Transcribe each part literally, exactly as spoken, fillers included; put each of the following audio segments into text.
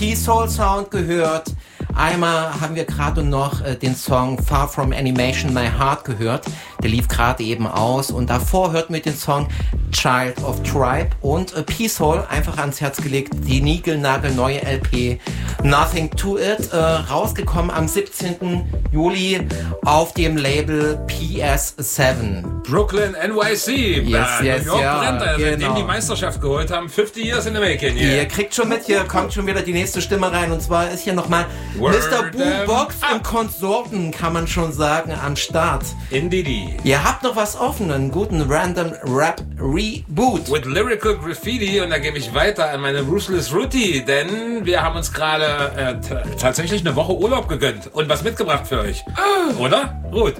P-Soul Sound gehört. Einmal haben wir gerade noch äh, den Song Far From Animation My Heart gehört. Der lief gerade eben aus. Und davor hörten wir den Song Child of Tribe und äh, P-Soul einfach ans Herz gelegt. Die niegelnagelneue L P Nothing to It, äh, rausgekommen am siebzehnten Juli auf dem Label P S sieben. Brooklyn, N Y C. Yes, äh, yes, New York ja, brennt, also seitdem genau. die Meisterschaft geholt haben. fifty years in the making. Yeah. Ihr kriegt schon mit, hier kommt schon wieder die nächste Stimme rein. Und zwar ist hier nochmal Mister Boombox und Konsorten, kann man schon sagen, am Start. Indeed. Ihr habt noch was offen, einen guten Random Rap Reboot. With Lyrical Graffiti, und da gebe ich weiter an meine Ruthless Ruti, denn wir haben uns gerade äh, t- tatsächlich eine Woche Urlaub gegönnt und was mitgebracht für euch. Oder? Ruth?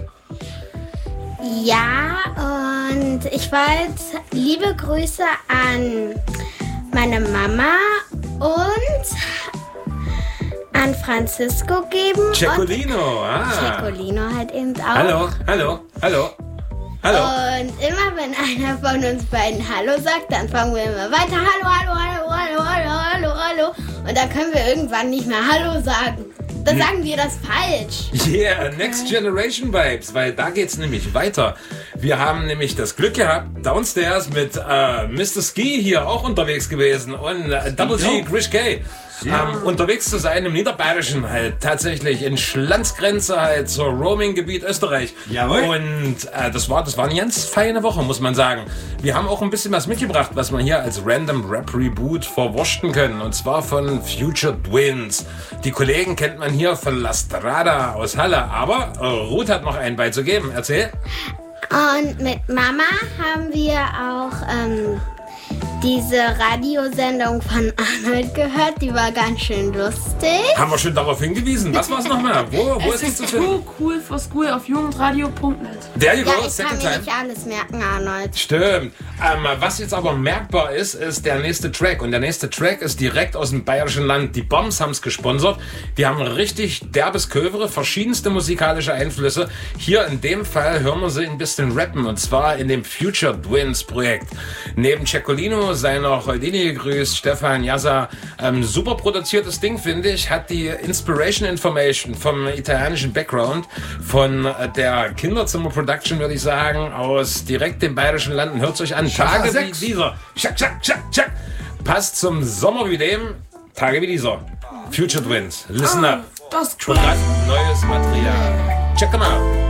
Ja, und ich wollte liebe Grüße an meine Mama und an Francisco geben. Cecolino, ah. Cecolino halt eben auch. Hallo, hallo, hallo, hallo. Und immer wenn einer von uns beiden Hallo sagt, dann fangen wir immer weiter. Hallo, hallo, hallo, hallo, hallo, hallo, hallo. Und dann können wir irgendwann nicht mehr Hallo sagen. Dann sagen wir das falsch. Yeah, Next Generation Vibes, weil da geht's nämlich weiter. Wir haben nämlich das Glück gehabt, downstairs mit äh, Mister Ski hier auch unterwegs gewesen und äh, Double G, Grish K. Ja. Ähm, unterwegs zu sein im Niederbayerischen halt, tatsächlich in Schlanzgrenze halt zur Roaming-Gebiet Österreich. Jawohl. Und äh, das war das war eine ganz feine Woche, muss man sagen. Wir haben auch ein bisschen was mitgebracht, was man hier als Random Rap Reboot verwurschten können. Und zwar von Future Twins. Die Kollegen kennt man hier von La Strada aus Halle. Aber äh, Ruth hat noch einen beizugeben. Erzähl. Und mit Mama haben wir auch ähm, diese Radiosendung von Arnold gehört. Die war ganz schön lustig. Haben wir schon darauf hingewiesen. Was war es nochmal? Wo, wo Es ist das ist zu finden? too cool for school auf jugendradio punkt net. There you Ja, go, ich kann second mir time. nicht alles merken, Arnold. Stimmt. Ähm, was jetzt aber merkbar ist, ist der nächste Track. Und der nächste Track ist direkt aus dem bayerischen Land. Die Bombs haben es gesponsert. Die haben richtig derbes Kövere, verschiedenste musikalische Einflüsse. Hier in dem Fall hören wir sie ein bisschen rappen. Und zwar in dem Future Twins Projekt. Neben Cecolino, seiner Holdini gegrüßt, Stefan Jassa. Ähm, super produziertes Ding, finde ich. Hat die Inspiration Information vom italienischen Background, von äh, der Kinderzimmer Production, würde ich sagen, aus direkt dem bayerischen Land. Hört euch an. Tage wie dieser. Schack, schack, schack, schack. Passt zum Sommer wie dem. Tage wie dieser. Future Twins. Listen up. Das ist cool. Und neues Material. Check them out.